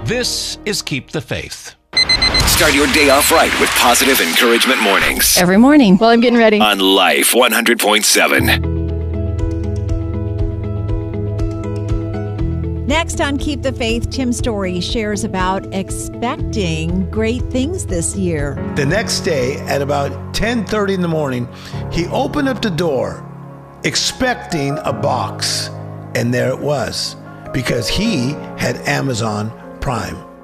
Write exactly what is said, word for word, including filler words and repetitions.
This is Keep the Faith. Start your day off right with positive encouragement mornings. Every morning. Well, I'm getting ready. On Life one hundred point seven. Next on Keep the Faith, Tim Story shares about expecting great things this year. The next day at about ten thirty in the morning, he opened up the door expecting a box. And there it was, because he had Amazon Prime.